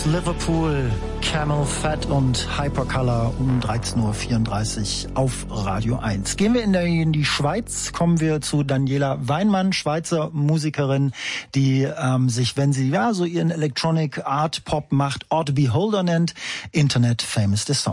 Liverpool, Camel Fat und Hypercolor um 13.34 Uhr auf Radio 1. Gehen wir in die Schweiz, kommen wir zu Daniela Weinmann, Schweizer Musikerin, die sich, wenn sie so ihren Electronic Art Pop macht, Odd Beholder nennt, Internet Famous the Song.